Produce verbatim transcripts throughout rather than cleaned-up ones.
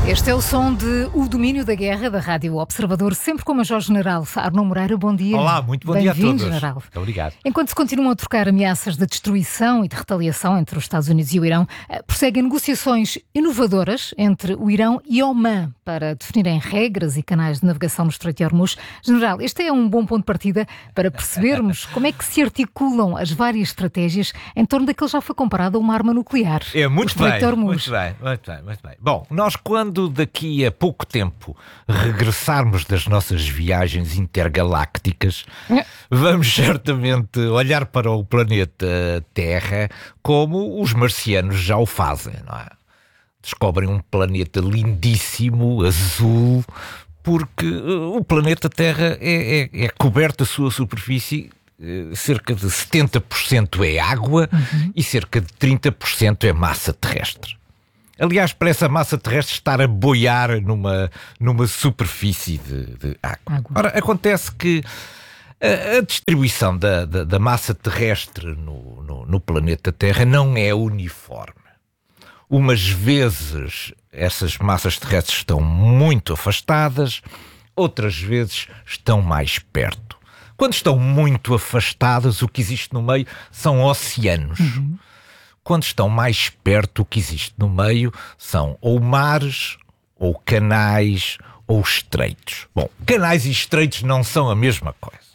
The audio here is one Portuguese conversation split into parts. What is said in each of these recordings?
Este é o som de O Domínio da Guerra, da Rádio Observador, sempre com o Major-General Arnaud Moreira. Bom dia. Olá, muito bom dia a todos. General. Muito obrigado. Enquanto se continuam a trocar ameaças de destruição e de retaliação entre os Estados Unidos e o Irão, prosseguem negociações inovadoras entre o Irão e Omã para definirem regras e canais de navegação no Estreito de Hormuz. General, este é um bom ponto de partida para percebermos como é que se articulam as várias estratégias em torno daquele que já foi comparado a uma arma nuclear. É, muito o Estreito bem, de Hormuz. muito bem, muito bem, muito bem. Bom, nós quando daqui a pouco tempo regressarmos das nossas viagens intergalácticas, vamos certamente olhar para o planeta Terra como os marcianos já o fazem, não é? Descobrem um planeta lindíssimo, azul, porque o planeta Terra é, é, é coberto a sua superfície, cerca de setenta por cento é água uhum. e cerca de trinta por cento é massa terrestre. Aliás, parece a massa terrestre estar a boiar numa, numa superfície de, de água. água. Ora, acontece que a, a distribuição da, da, da massa terrestre no, no, no planeta Terra não é uniforme. Umas vezes essas massas terrestres estão muito afastadas, outras vezes estão mais perto. Quando estão muito afastadas, o que existe no meio são oceanos. Uhum. Quando estão mais perto, o que existe no meio são ou mares, ou canais, ou estreitos. Bom, canais e estreitos não são a mesma coisa.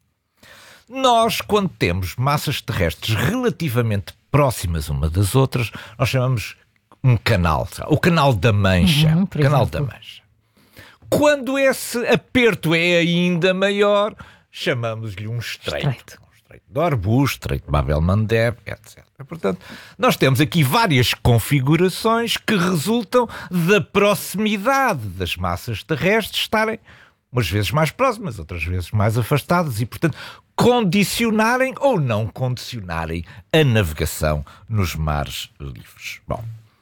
Nós, quando temos massas terrestres relativamente próximas uma das outras, nós chamamos um canal, o Canal da Mancha. Uhum, canal da Mancha. Quando esse aperto é ainda maior, chamamos-lhe um estreito. estreito. De Hormuz, Estreito de Bab el-Mandeb, etcétera. Portanto, nós temos aqui várias configurações que resultam da proximidade das massas terrestres estarem umas vezes mais próximas, outras vezes mais afastadas e, portanto, condicionarem ou não condicionarem a navegação nos mares livres. Bom,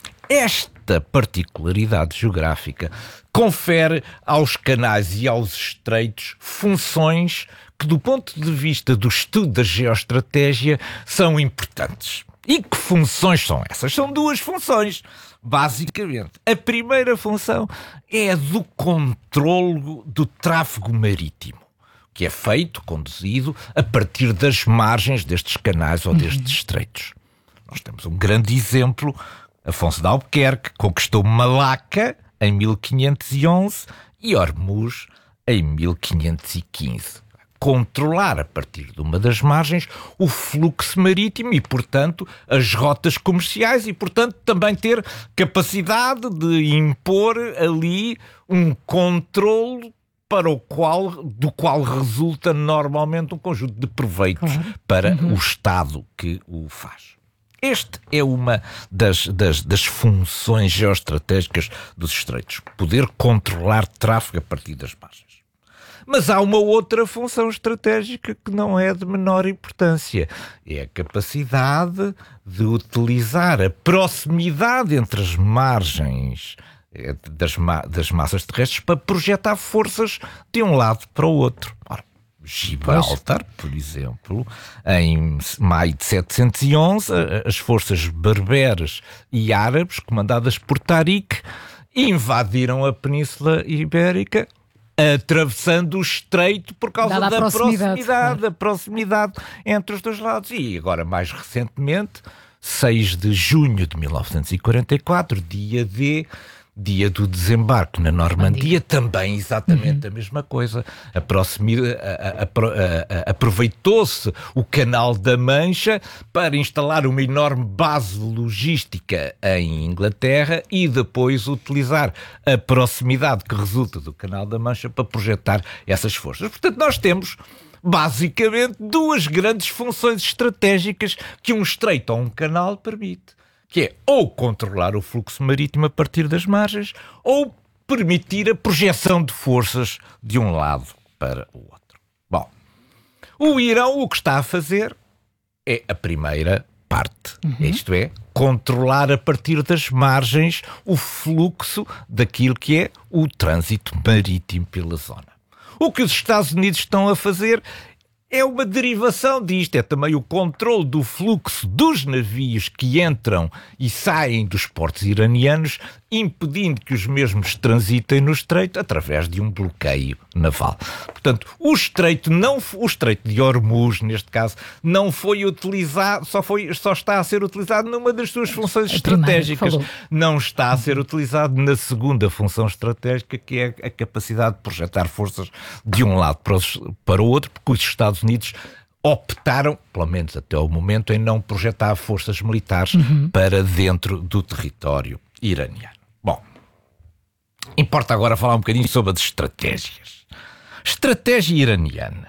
esta particularidade geográfica confere aos canais e aos estreitos funções que, do ponto de vista do estudo da geoestratégia, são importantes. E que funções são essas? São duas funções, basicamente. A primeira função é a do controlo do tráfego marítimo, que é feito, conduzido, a partir das margens destes canais ou destes estreitos. Nós temos um grande exemplo. Afonso de Albuquerque conquistou Malaca em mil quinhentos e onze e Hormuz em mil quinhentos e quinze. Controlar a partir de uma das margens o fluxo marítimo e, portanto, as rotas comerciais e, portanto, também ter capacidade de impor ali um controle para o qual, do qual resulta normalmente um conjunto de proveitos claro. para uhum. o Estado que o faz. Esta é uma das, das, das funções geoestratégicas dos estreitos, poder controlar tráfego a partir das margens. Mas há uma outra função estratégica que não é de menor importância. É a capacidade de utilizar a proximidade entre as margens das, ma- das massas terrestres para projetar forças de um lado para o outro. Ora, Gibraltar, por exemplo, em maio de setecentos e onze, as forças berberes e árabes, comandadas por Tariq, invadiram a Península Ibérica, atravessando o estreito por causa Dada da proximidade, proximidade, claro. proximidade entre os dois lados. E agora, mais recentemente, seis de junho de mil novecentos e quarenta e quatro, dia D, dia do desembarque na Normandia, também exatamente uhum. a mesma coisa. A proximidade, a, a, a, a, aproveitou-se o Canal da Mancha para instalar uma enorme base logística em Inglaterra e depois utilizar a proximidade que resulta do Canal da Mancha para projetar essas forças. Portanto, nós temos basicamente duas grandes funções estratégicas que um estreito ou um canal permite, que é ou controlar o fluxo marítimo a partir das margens ou permitir a projeção de forças de um lado para o outro. Bom, o Irão o que está a fazer é a primeira parte, uhum. isto é, controlar a partir das margens o fluxo daquilo que é o trânsito marítimo pela zona. O que os Estados Unidos estão a fazer é uma derivação disto, é também o controle do fluxo dos navios que entram e saem dos portos iranianos, impedindo que os mesmos transitem no estreito através de um bloqueio naval. Portanto, o estreito, não, o estreito de Hormuz, neste caso, não foi utilizado, só, foi, só está a ser utilizado numa das suas funções a estratégicas. Primeira, não está a ser utilizado na segunda função estratégica, que é a capacidade de projetar forças de um lado para, os, para o outro, porque os Estados Unidos optaram, pelo menos até o momento, em não projetar forças militares uhum. para dentro do território iraniano. Bom, importa agora falar um bocadinho sobre as estratégias. Estratégia iraniana.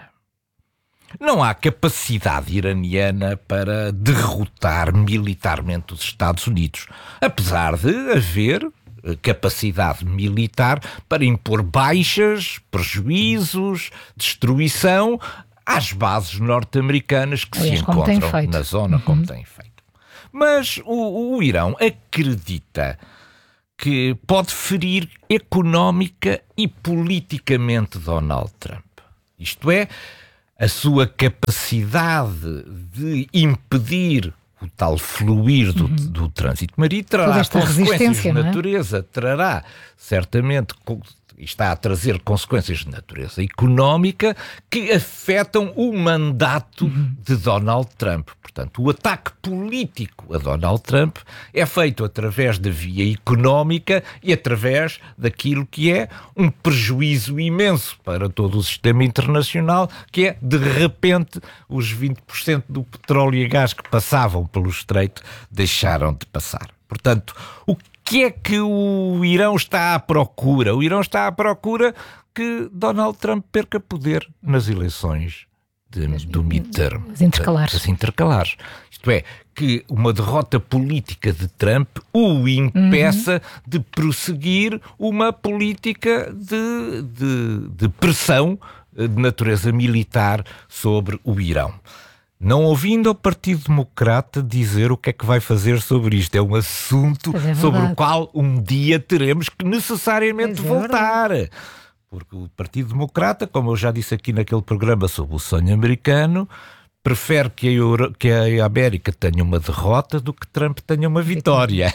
Não há capacidade iraniana para derrotar militarmente os Estados Unidos, apesar de haver capacidade militar para impor baixas, prejuízos, destruição às bases norte-americanas que Aliás, se encontram na zona, uhum. como têm feito. Mas o, o Irão acredita que pode ferir económica e politicamente Donald Trump. Isto é, a sua capacidade de impedir o tal fluir do, uhum. do trânsito marítimo trará consequências de natureza, é? trará certamente, está a trazer consequências de natureza económica que afetam o mandato uhum. de Donald Trump. Portanto, o ataque político a Donald Trump é feito através da via económica e através daquilo que é um prejuízo imenso para todo o sistema internacional, que é, de repente, os vinte por cento do petróleo e gás que passavam pelo estreito deixaram de passar. Portanto, o que é que o Irão está à procura? O Irão está à procura que Donald Trump perca poder nas eleições de, do midterm. As intercalares. As intercalares. Isto é, que uma derrota política de Trump o impeça uhum. de prosseguir uma política de, de, de pressão de natureza militar sobre o Irão. Não ouvindo ao Partido Democrata dizer o que é que vai fazer sobre isto. É um assunto é sobre o qual um dia teremos que necessariamente é voltar. Porque o Partido Democrata, como eu já disse aqui naquele programa sobre o sonho americano, prefere que a, Euro, que a América tenha uma derrota do que Trump tenha uma vitória.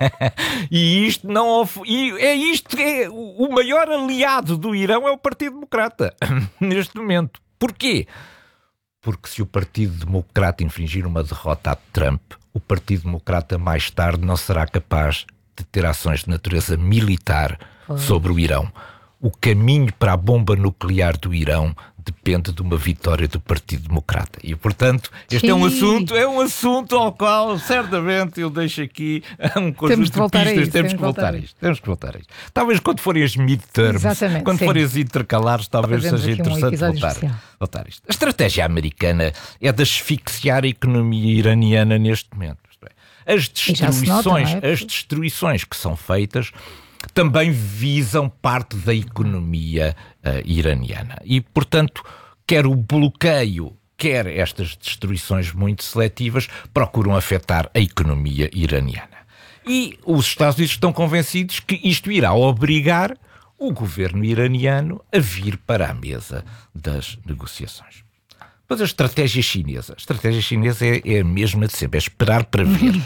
E isto não e é isto é o maior aliado do Irão é o Partido Democrata neste momento. Porquê? Porque se o Partido Democrata infringir uma derrota a Trump, o Partido Democrata mais tarde não será capaz de ter ações de natureza militar oh. sobre o Irão. O caminho para a bomba nuclear do Irão depende de uma vitória do Partido Democrata. E, portanto, este Sim. é um assunto, é um assunto ao qual, certamente, eu deixo aqui um conjunto de, de pistas. Isso, temos que voltar a isto. Temos que voltar a isto. Talvez quando forem as midterms, Exatamente, quando sim. forem as intercalares, talvez Fazemos seja interessante um voltar, voltar a isto. A estratégia americana é de asfixiar a economia iraniana neste momento. Isto é, as destruições, nota, é? as destruições que são feitas também visam parte da economia uh, iraniana. E, portanto, quer o bloqueio, quer estas destruições muito seletivas, procuram afetar a economia iraniana. E os Estados Unidos estão convencidos que isto irá obrigar o governo iraniano a vir para a mesa das negociações. Mas a estratégia chinesa, a estratégia chinesa é, é a mesma de sempre, é esperar para ver.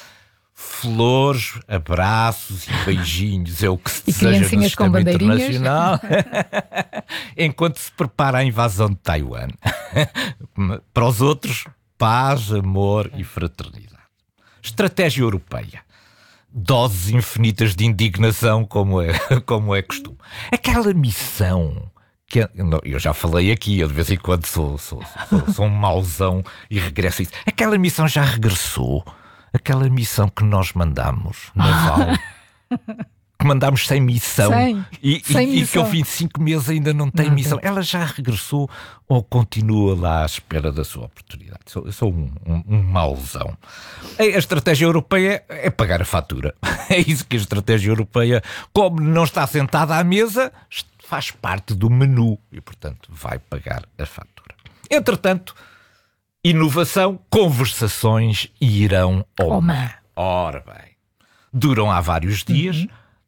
Flores, abraços e beijinhos é o que se e deseja no sistema internacional enquanto se prepara a invasão de Taiwan. Para os outros, paz, amor e fraternidade. Estratégia europeia. Doses infinitas de indignação, como é, como é costume. Aquela missão que eu já falei aqui, eu de vez em quando sou, sou, sou, sou um mauzão e regresso a isso. Aquela missão já regressou. Aquela missão que nós mandamos, naval, que mandámos sem missão, sem, e, sem e, missão. e que ao fim de cinco meses ainda não tem não, missão. Tem. Ela já regressou ou continua lá à espera da sua oportunidade? Sou, eu sou um, um, um mauzão. A estratégia europeia é pagar a fatura. É isso que a estratégia europeia, como não está sentada à mesa, faz parte do menu e, portanto, vai pagar a fatura. Entretanto, inovação, conversações e irão ao Oman. Ora bem, duram há vários dias, uhum.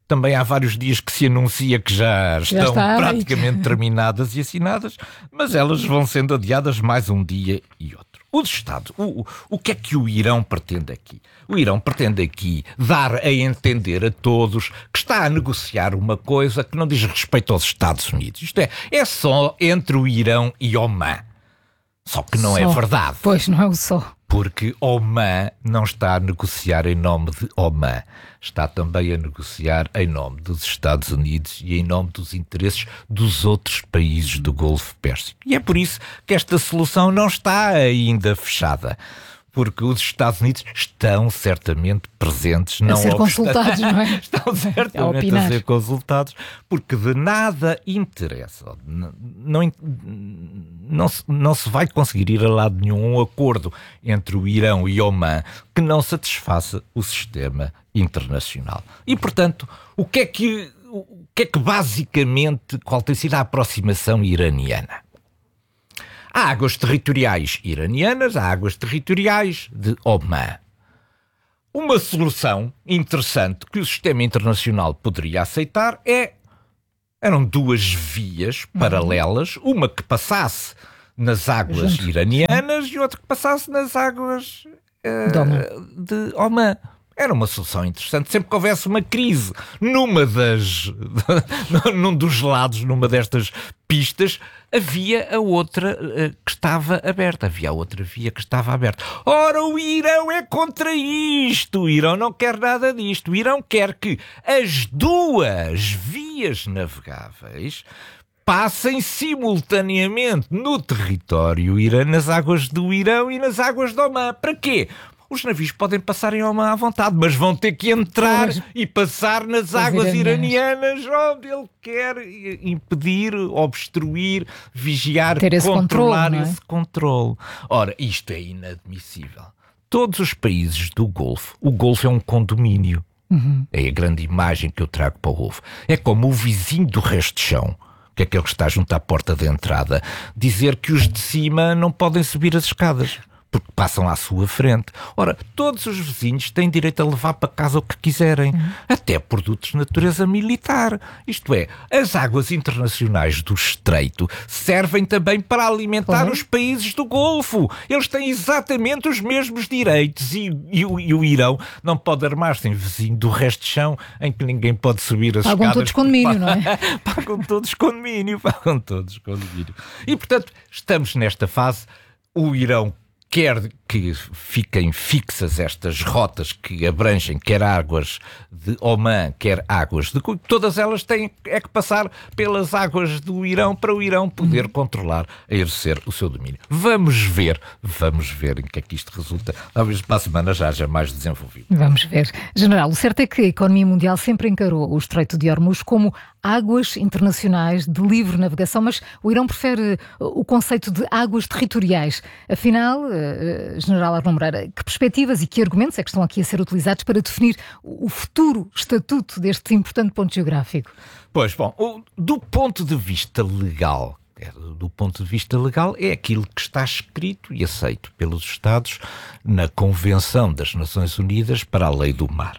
Também há vários dias que se anuncia que já estão já praticamente terminadas e assinadas, mas elas vão sendo adiadas mais um dia e outro. Os Estados, o, o que é que o Irão pretende aqui? O Irão pretende aqui dar a entender a todos que está a negociar uma coisa que não diz respeito aos Estados Unidos. Isto é, é só entre o Irão e Omã. Só que não só. é verdade. Pois, não é o só. Porque Omã não está a negociar em nome de Omã. Está também a negociar em nome dos Estados Unidos e em nome dos interesses dos outros países do Golfo Pérsico. E é por isso que esta solução não está ainda fechada. Porque os Estados Unidos estão certamente presentes. Não a ser consultados, não é? Estão certamente a, a ser consultados, porque de nada interessa. Não, não, não, se, não se vai conseguir ir a lado nenhum um acordo entre o Irão e Omã que não satisfaça o sistema internacional. E, portanto, o que é que, o que é que basicamente, qual tem sido a aproximação iraniana? Há águas territoriais iranianas, há águas territoriais de Omã. Uma solução interessante que o sistema internacional poderia aceitar é, eram duas vias paralelas, uma que passasse nas águas Junto. iranianas e outra que passasse nas águas uh, de Omã. Era uma solução interessante. Sempre que houvesse uma crise numa das, num dos lados, numa destas pistas, havia a outra uh, que estava aberta. Havia a outra via que estava aberta. Ora, o Irão é contra isto. O Irão não quer nada disto. O Irão quer que as duas vias navegáveis passem simultaneamente no território Irã, nas águas do Irão e nas águas de Omã. Para quê? Os navios podem passar em Omã à vontade, mas vão ter que entrar pois, e passar nas águas iranianas. iranianas onde ele quer impedir, obstruir, vigiar, ter esse controlar controle, esse controle. Ora, isto é inadmissível. Todos os países do Golfo, o Golfo é um condomínio. Uhum. É a grande imagem que eu trago para o Golfo. É como o vizinho do resto de chão, que é aquele que está junto à porta de entrada, dizer que os de cima não podem subir as escadas, porque passam à sua frente. Ora, todos os vizinhos têm direito a levar para casa o que quiserem, uhum. até produtos de natureza militar. Isto é, as águas internacionais do Estreito servem também para alimentar uhum. os países do Golfo. Eles têm exatamente os mesmos direitos e, e, e o Irão não pode armar-se em vizinho do resto de chão em que ninguém pode subir as Pagam escadas. Todos condomínio, não é? Pagam todos condomínio, pagam todos condomínio. E, portanto, estamos nesta fase. O Irão quer que fiquem fixas estas rotas que abrangem quer águas de Omã, quer águas de... Todas elas têm é que passar pelas águas do Irão para o Irão poder uhum. controlar, exercer o seu domínio. Vamos ver, vamos ver em que é que isto resulta. Talvez para a semana já haja mais desenvolvido. Vamos ver. General, o certo é que a economia mundial sempre encarou o Estreito de Hormuz como águas internacionais de livre navegação, mas o Irão prefere o conceito de águas territoriais. Afinal, General Armando Moreira, que perspectivas e que argumentos é que estão aqui a ser utilizados para definir o futuro estatuto deste importante ponto geográfico? Pois, bom, do ponto de vista legal, do ponto de vista legal é aquilo que está escrito e aceito pelos Estados na Convenção das Nações Unidas para a Lei do Mar.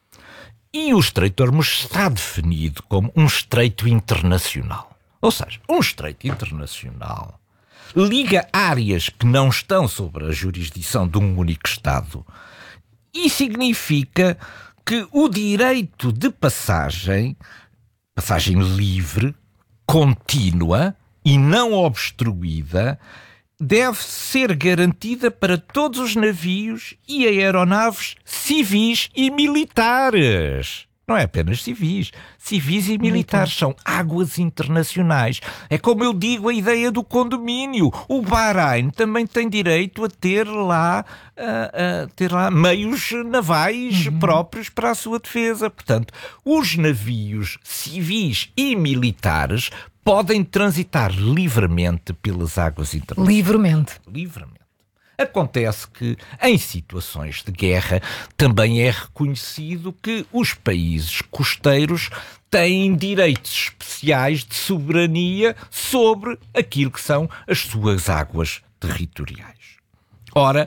E o Estreito de Hormuz está definido como um estreito internacional. Ou seja, um estreito internacional liga áreas que não estão sob a jurisdição de um único Estado e significa que o direito de passagem, passagem livre, contínua e não obstruída, deve ser garantida para todos os navios e aeronaves civis e militares. Não é apenas civis. Civis e militares são águas internacionais. É como eu digo a ideia do condomínio. O Bahrein também tem direito a ter lá, a, a ter lá meios navais uhum. próprios para a sua defesa. Portanto, os navios civis e militares podem transitar livremente pelas águas internacionais. Livremente. Livremente. Acontece que, em situações de guerra, também é reconhecido que os países costeiros têm direitos especiais de soberania sobre aquilo que são as suas águas territoriais. Ora,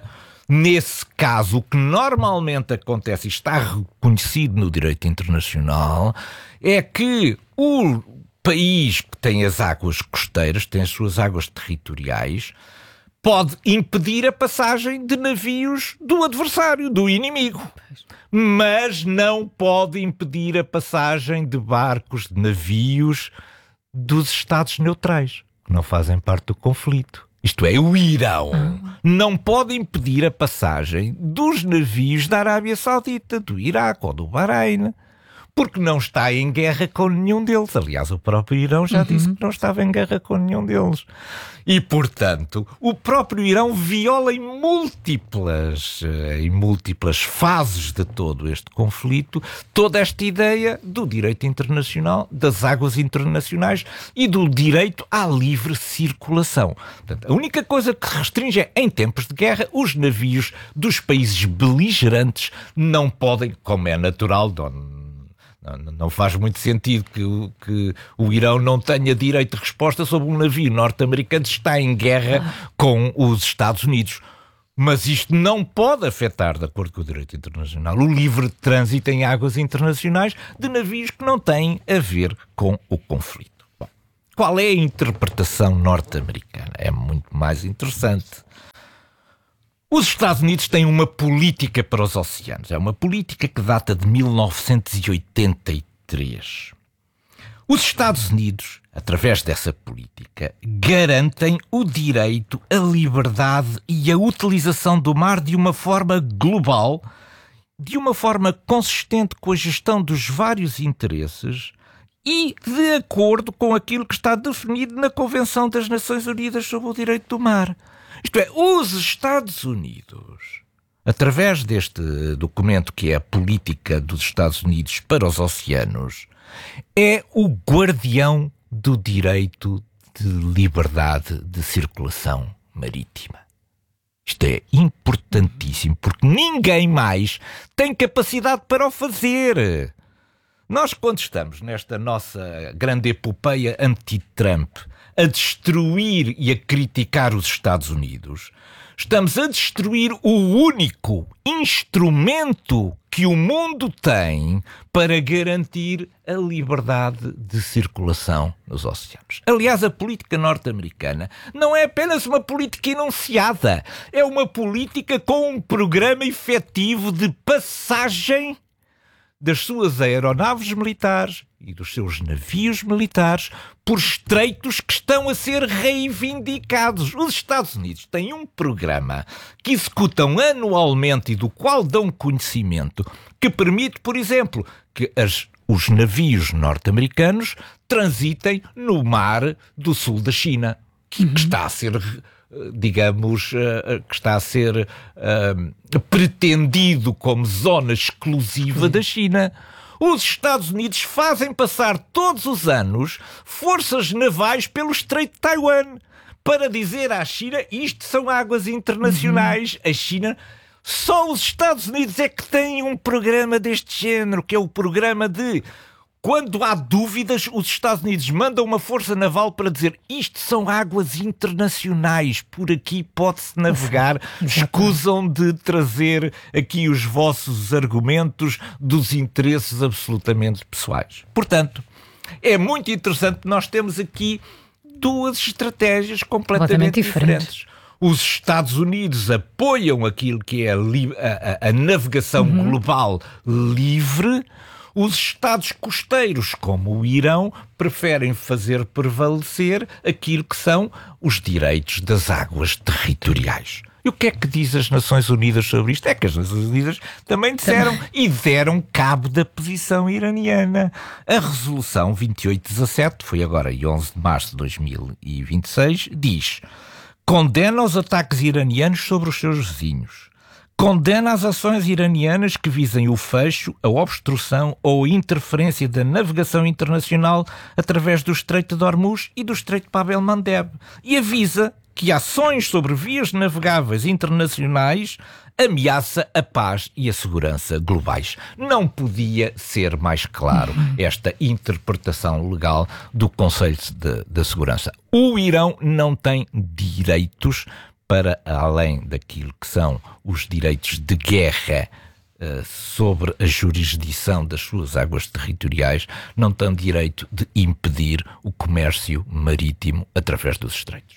Nesse caso, o que normalmente acontece e está reconhecido no direito internacional é que o país que tem as águas costeiras, tem as suas águas territoriais, pode impedir a passagem de navios do adversário, do inimigo. Mas não pode impedir a passagem de barcos, de navios dos Estados neutrais, que não fazem parte do conflito. Isto é, o Irão ah. não pode impedir a passagem dos navios da Arábia Saudita, do Iraque ou do Bahrein, porque não está em guerra com nenhum deles. Aliás, o próprio Irão já uhum. disse que não estava em guerra com nenhum deles. E, portanto, o próprio Irão viola em múltiplas, em múltiplas fases de todo este conflito toda esta ideia do direito internacional, das águas internacionais e do direito à livre circulação. Portanto, a única coisa que restringe é, em tempos de guerra, os navios dos países beligerantes não podem, como é natural, Dom, Não, não faz muito sentido que o, que o Irão não tenha direito de resposta sobre um navio norte-americano que está em guerra com os Estados Unidos. Mas isto não pode afetar, de acordo com o direito internacional, o livre trânsito em águas internacionais de navios que não têm a ver com o conflito. Bom, qual é a interpretação norte-americana? É muito mais interessante. Os Estados Unidos têm uma política para os oceanos. É uma política que data de mil novecentos e oitenta e três. Os Estados Unidos, através dessa política, garantem o direito à liberdade e à utilização do mar de uma forma global, de uma forma consistente com a gestão dos vários interesses e de acordo com aquilo que está definido na Convenção das Nações Unidas sobre o Direito do Mar. Isto é, os Estados Unidos, através deste documento que é a Política dos Estados Unidos para os Oceanos, é o guardião do direito de liberdade de circulação marítima. Isto é importantíssimo, porque ninguém mais tem capacidade para o fazer. Nós, quando estamos nesta nossa grande epopeia anti-Trump, a destruir e a criticar os Estados Unidos, estamos a destruir o único instrumento que o mundo tem para garantir a liberdade de circulação nos oceanos. Aliás, a política norte-americana não é apenas uma política enunciada, é uma política com um programa efetivo de passagem das suas aeronaves militares e dos seus navios militares por estreitos que estão a ser reivindicados. Os Estados Unidos têm um programa que executam anualmente e do qual dão conhecimento, que permite, por exemplo, que as, os navios norte-americanos transitem no mar do sul da China, que, uhum. que está a ser... digamos, uh, que está a ser uh, pretendido como zona exclusiva da China. Os Estados Unidos fazem passar todos os anos forças navais pelo Estreito de Taiwan para dizer à China, isto são águas internacionais. Uhum. A China, só os Estados Unidos é que têm um programa deste género, que é o programa de... Quando há dúvidas, os Estados Unidos mandam uma força naval para dizer isto são águas internacionais, por aqui pode-se navegar, escusam de trazer aqui os vossos argumentos dos interesses absolutamente pessoais. Portanto, é muito interessante, nós temos aqui duas estratégias completamente diferentes. diferentes. Os Estados Unidos apoiam aquilo que é a, a, a navegação uhum. global livre. Os Estados costeiros, como o Irão, preferem fazer prevalecer aquilo que são os direitos das águas territoriais. E o que é que diz as Nações Unidas sobre isto? É que as Nações Unidas também disseram e deram cabo da posição iraniana. A resolução vinte e oito dezassete, foi agora em onze de março de dois mil e vinte e seis, diz: condena os ataques iranianos sobre os seus vizinhos. Condena as ações iranianas que visem o fecho, a obstrução ou a interferência da navegação internacional através do Estreito de Hormuz e do Estreito de Bab el-Mandeb. E avisa que ações sobre vias navegáveis internacionais ameaça a paz e a segurança globais. Não podia ser mais claro esta interpretação legal do Conselho de, de Segurança. O Irão não tem direitos para além daquilo que são os direitos de guerra uh, sobre a jurisdição das suas águas territoriais, não tem direito de impedir o comércio marítimo através dos estreitos.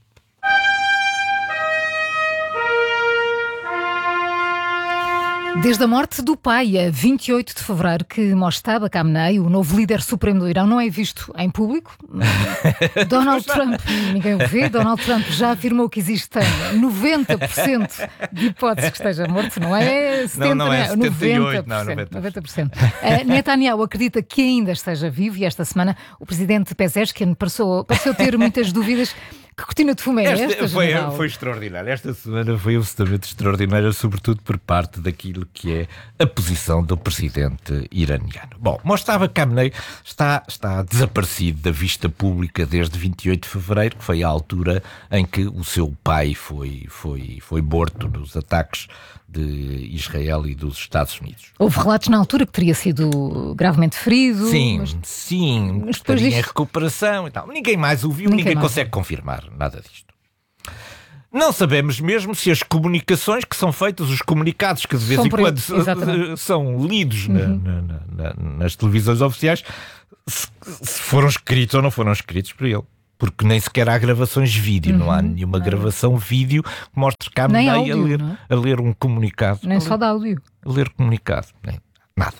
Desde a morte do pai, a vinte e oito de fevereiro, que Mojtaba Khamenei, o novo líder supremo do Irão, não é visto em público. Donald Trump, ninguém o vê, Donald Trump já afirmou que existem noventa por cento de hipóteses que esteja morto, não é setenta por cento, não, não é setenta e oito, noventa por cento. não, noventa por cento. noventa por cento. Uh, Netanyahu acredita que ainda esteja vivo e esta semana o presidente Pezeshkian pareceu, pareceu ter muitas dúvidas. Que cortina de fumo é esta, esta foi, general? Foi extraordinário. Esta semana foi absolutamente extraordinária, sobretudo por parte daquilo que é a posição do presidente iraniano. Bom, Mojtaba Khamenei está, está desaparecido da vista pública desde vinte e oito de fevereiro, que foi a altura em que o seu pai foi, foi, foi morto nos ataques de Israel e dos Estados Unidos. Houve relatos na altura que teria sido gravemente ferido. Sim, mas... sim, mas estaria disto... em recuperação e tal. Ninguém mais o viu, ninguém, ninguém consegue confirmar nada disto. Não sabemos mesmo se as comunicações que são feitas, os comunicados que de vez são em quando ele, são lidos uhum. na, na, na, nas televisões oficiais, se, se foram escritos ou não foram escritos por ele. Porque nem sequer há gravações de vídeo, uhum. não há nenhuma não. gravação vídeo que mostre Khamenei a ler, é? a ler um comunicado. Nem só de áudio. A ler comunicado, nem nada.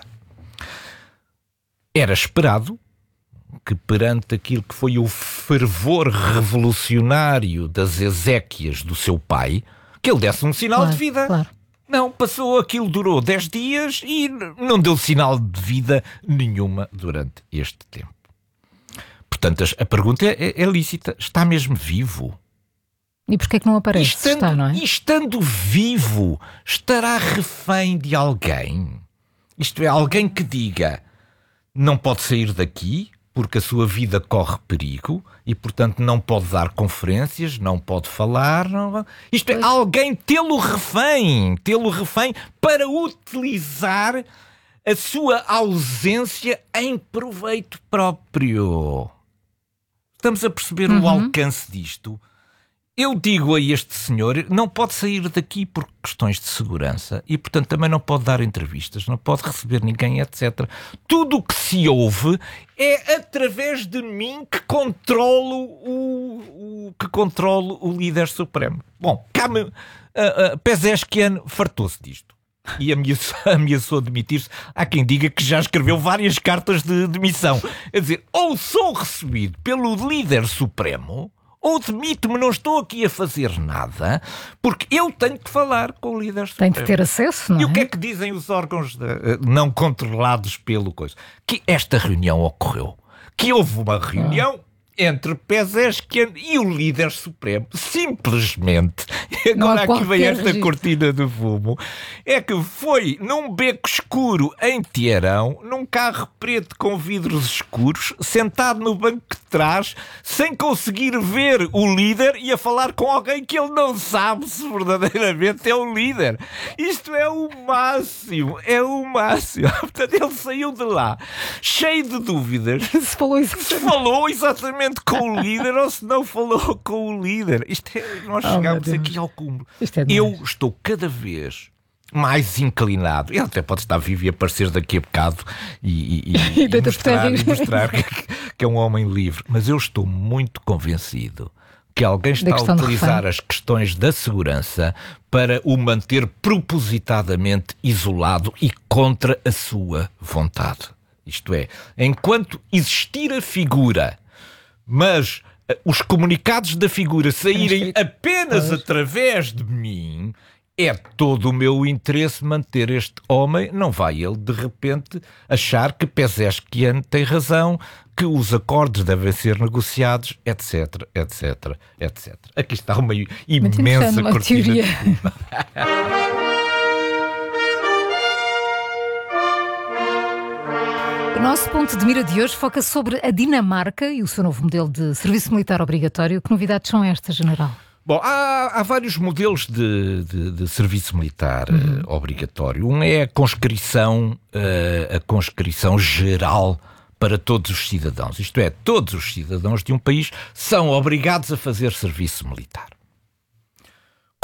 Era esperado que perante aquilo que foi o fervor revolucionário das exéquias do seu pai, que ele desse um sinal claro, de vida. Claro. Não, passou, aquilo durou dez dias e não deu sinal de vida nenhuma durante este tempo. Portanto, a pergunta é, é lícita. Está mesmo vivo? E porquê é que não aparece? Estando, Está, não é? Estando vivo, estará refém de alguém? Isto é, alguém que diga não pode sair daqui porque a sua vida corre perigo e, portanto, não pode dar conferências, não pode falar. Não... Isto é, alguém tê-lo refém, tê-lo refém para utilizar a sua ausência em proveito próprio. Estamos a perceber uhum. o alcance disto? Eu digo a este senhor, não pode sair daqui por questões de segurança e, portanto, também não pode dar entrevistas, não pode receber ninguém, etcétera. Tudo o que se ouve é através de mim que controlo o, o, que controlo o líder supremo. Bom, Khame, uh, uh, Pezeshkian fartou-se disto e ameaçou, ameaçou demitir-se. Há quem diga que já escreveu várias cartas de demissão. Quer dizer, ou sou recebido pelo líder supremo, ou demito-me, não estou aqui a fazer nada, porque eu tenho que falar com o líder supremo. Tem de ter acesso, não é? E o que é que dizem os órgãos de, não controlados pelo coisa? Que esta reunião ocorreu. Que houve uma reunião ah. entre Pezeshkian e o líder supremo. Simplesmente. E agora aqui vem esta registro. cortina de fumo. É que foi num beco escuro em Teherão, num carro preto com vidros escuros, sentado no banco de trás, sem conseguir ver o líder e a falar com alguém que ele não sabe se verdadeiramente é o líder. Isto é o máximo. É o máximo. Portanto, ele saiu de lá cheio de dúvidas. Se falou exatamente, se falou exatamente com o líder ou se não falou com o líder. Isto é, nós oh, chegamos aqui ao cúmulo. É Eu estou cada vez mais inclinado. Ele até pode estar vivo e aparecer daqui a bocado e, e, e, e mostrar, e mostrar que, que é um homem livre. Mas eu estou muito convencido que alguém está a utilizar as questões da segurança para o manter propositadamente isolado e contra a sua vontade. Isto é, enquanto existir a figura, mas uh, os comunicados da figura saírem apenas através de mim, é todo o meu interesse manter este homem. Não vai ele, de repente, achar que Pezeshkian tem razão, que os acordos devem ser negociados, etc, etc, etcétera. Aqui está uma imensa uma cortina teoria. de O nosso ponto de mira de hoje foca sobre a Dinamarca e o seu novo modelo de serviço militar obrigatório. Que novidades são estas, General? Bom, há, há vários modelos de, de, de serviço militar uhum. uh, obrigatório. Um é a conscrição, uh, a conscrição geral para todos os cidadãos. Isto é, todos os cidadãos de um país são obrigados a fazer serviço militar.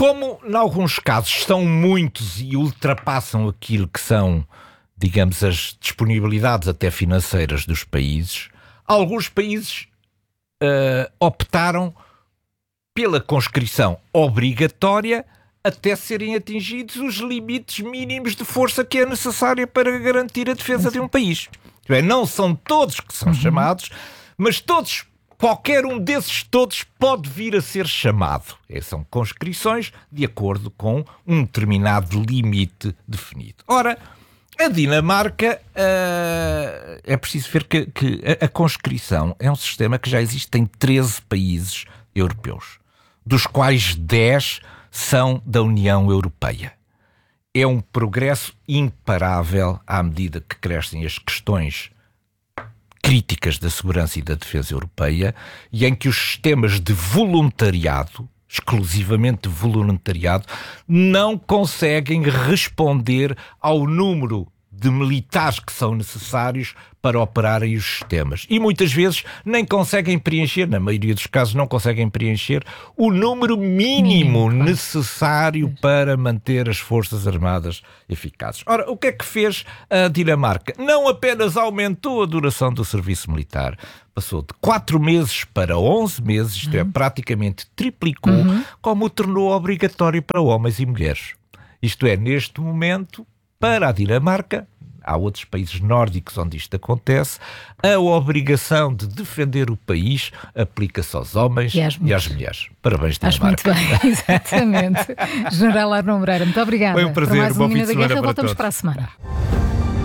Como, em alguns casos, são muitos e ultrapassam aquilo que são, digamos, as disponibilidades até financeiras dos países, alguns países uh, optaram pela conscrição obrigatória até serem atingidos os limites mínimos de força que é necessária para garantir a defesa de um país. Não são todos que são uhum. chamados, mas todos, qualquer um desses todos pode vir a ser chamado. São conscrições de acordo com um determinado limite definido. Ora, a Dinamarca, uh, é preciso ver que, que a, a conscrição é um sistema que já existe em treze países europeus, dos quais dez são da União Europeia. É um progresso imparável à medida que crescem as questões críticas da segurança e da defesa europeia e em que os sistemas de voluntariado, exclusivamente voluntariado, não conseguem responder ao número de militares que são necessários para operarem os sistemas. E muitas vezes nem conseguem preencher, na maioria dos casos não conseguem preencher o número mínimo Sim, necessário claro. para manter as Forças Armadas eficazes. Ora, o que é que fez a Dinamarca? Não apenas aumentou a duração do serviço militar, passou de quatro meses para onze meses, isto uhum. é, praticamente triplicou, uhum. como o tornou obrigatório para homens e mulheres. Isto é, neste momento, para a Dinamarca, há outros países nórdicos onde isto acontece, a obrigação de defender o país aplica-se aos homens e às, e às mulheres. Parabéns, Dinamarca. Acho muito bem, exatamente. General Arnon Moreira, muito obrigada. Foi um prazer, por mais bom um fim de semana da Guerra, para voltamos todos. para a semana.